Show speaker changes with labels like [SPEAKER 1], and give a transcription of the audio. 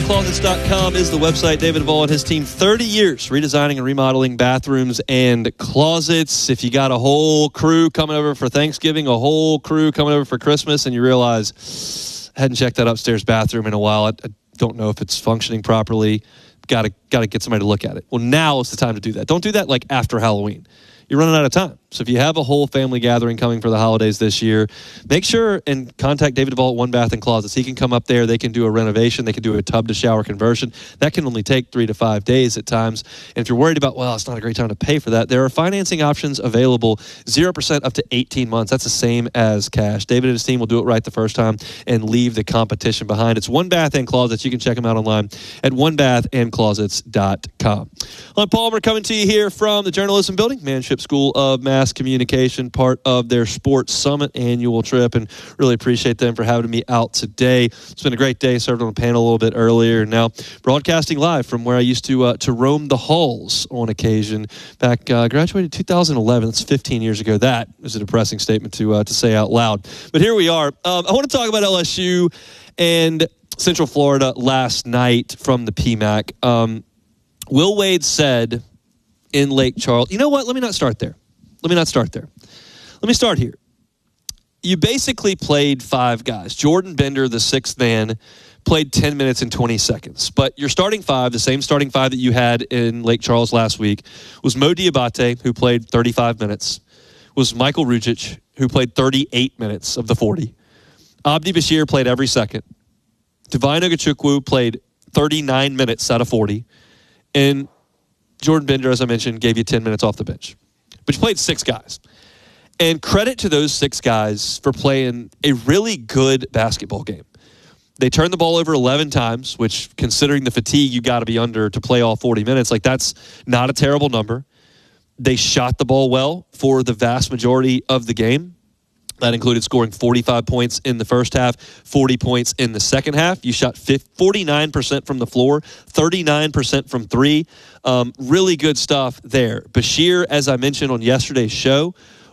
[SPEAKER 1] bathandclosets.com is the website. David Duvall and his team, 30 years redesigning and remodeling bathrooms and closets. If you got a whole crew coming over for Thanksgiving, a whole crew coming over for Christmas, and you realize, I hadn't checked that upstairs bathroom in a while. I don't know if it's functioning properly. Got to get somebody to look at it. Well, now is the time to do that. Don't do that like after Halloween. You're running out of time. So if you have a whole family gathering coming for the holidays this year, make sure and contact David Duvall at One Bath and Closets. He can come up there. They can do a renovation. They can do a tub-to-shower conversion. That can only take 3 to 5 days at times. And if you're worried about, well, it's not a great time to pay for that, there are financing options available, 0% up to 18 months. That's the same as cash. David and his team will do it right the first time and leave the competition behind. It's One Bath and Closets. You can check them out online at onebathandclosets.com. I'm Palmer coming to you here from the Journalism Building, Manship School of Mass Communication, part of their Sports Summit annual trip, and really appreciate them for having me out today. It's been a great day. Served on a panel a little bit earlier. Now broadcasting live from where I used to roam the halls on occasion. Back graduated 2011. That's 15 years ago. That is a depressing statement to say out loud. But here we are. I want to talk about LSU and Central Florida last night from the PMAC. Will Wade said in Lake Charles, you know what? Let me not start there. Let me start here. You basically played 5 guys. Jordan Bender, the 6th man, played 10 minutes and 20 seconds. But your starting 5, the same starting 5 that you had in Lake Charles last week, was Mo Diabate, who played 35 minutes, was Michael Rujic, who played 38 minutes of the 40. Abdi Bashir played every second. Divine Ogachukwu played 39 minutes out of 40. And Jordan Bender, as I mentioned, gave you 10 minutes off the bench. But you played 6 guys. And credit to those 6 guys for playing a really good basketball game. They turned the ball over 11 times, which, considering the fatigue you got to be under to play all 40 minutes, like that's not a terrible number. They shot the ball well for the vast majority of the game. That included scoring 45 points in the first half, 40 points in the second half. You shot 49% from the floor, 39% from 3. Really good stuff there. Bashir, as I mentioned on yesterday's show,